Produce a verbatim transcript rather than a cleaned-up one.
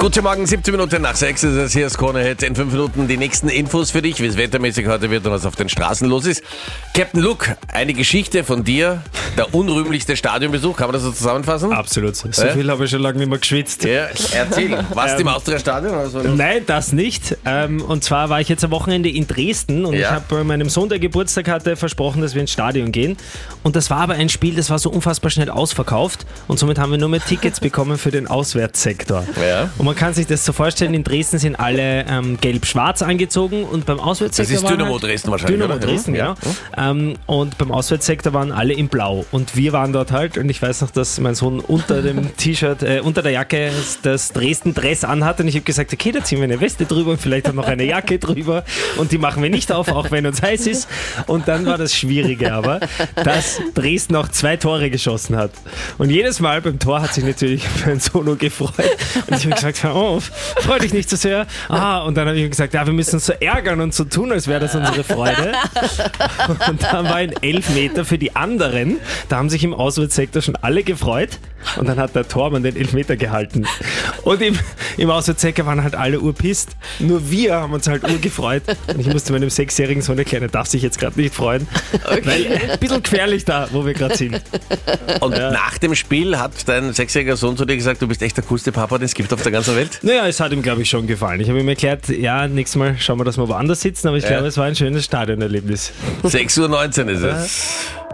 Guten Morgen, siebzehn Minuten nach sechs ist es. Hier ist Krone Hit. In fünf Minuten die nächsten Infos für dich, wie es wettermäßig heute wird und was auf den Straßen los ist. Captain Luke, eine Geschichte von dir, der unrühmlichste Stadionbesuch, kann man das so zusammenfassen? Absolut. So äh? viel habe ich schon lange nicht mehr geschwitzt. Ja, erzähl. Warst du Ähm, im Austria-Stadion? Oder so? Nein, das nicht. Ähm, und zwar war ich jetzt am Wochenende in Dresden und Ja. ich habe meinem Sohn, der Geburtstag hatte, versprochen, dass wir ins Stadion gehen. Und das war aber ein Spiel, das war so unfassbar schnell ausverkauft und somit haben wir nur mehr Tickets bekommen für den Auswärtssektor. Ja. Und man kann sich das so vorstellen, in Dresden sind alle ähm, gelb-schwarz angezogen und beim Auswärtssektor Das ist waren Dynamo halt, Dresden wahrscheinlich, Dynamo oder? Dresden, Ja. genau. Ähm, und beim Auswärtssektor waren alle in blau und wir waren dort halt und ich weiß noch, dass mein Sohn unter dem T-Shirt, äh, unter der Jacke das Dresden-Dress anhat und ich habe gesagt, okay, da ziehen wir eine Weste drüber und vielleicht auch noch eine Jacke drüber und die machen wir nicht auf, auch wenn uns heiß ist. Und dann war das Schwierige aber, dass Dresden auch zwei Tore geschossen hat. Und jedes Mal beim Tor hat sich natürlich mein Sohn nur gefreut und ich habe gesagt, hör auf, freu dich nicht so sehr. Ah, und dann habe ich ihm gesagt, ja, wir müssen uns so ärgern und so tun, als wäre das unsere Freude. Und dann war ein Elfmeter für die anderen. Da haben sich im Auswärtssektor schon alle gefreut. Und dann hat der Tormann den Elfmeter gehalten. Und im, im Auswärtssektor waren halt alle urpisst. Nur wir haben uns halt urgefreut. Und ich musste meinem sechsjährigen Sohn erklären, er darf sich jetzt gerade nicht freuen. Okay. Weil ein bisschen gefährlich da, wo wir gerade sind. Und nach dem Spiel hat dein sechsjähriger Sohn zu dir gesagt, du bist echt der coolste Papa, den es gibt auf der ganzen Welt? Naja, es hat ihm, glaube ich, schon gefallen. Ich habe ihm erklärt, ja, nächstes Mal schauen wir, dass wir woanders sitzen. Aber ich Ja. glaube, es war ein schönes Stadionerlebnis. sechs Uhr neunzehn ist es.